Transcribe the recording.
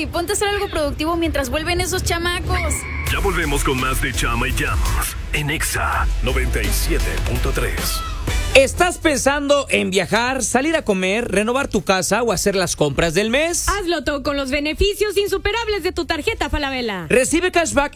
Charlie, ponte a hacer algo productivo mientras vuelven esos chamacos. Ya volvemos con más de Chama y Llamas en Exa 97.3. ¿Estás pensando en viajar, salir a comer, renovar tu casa o hacer las compras del mes? Hazlo todo con los beneficios insuperables de tu tarjeta Falabella. Recibe cashback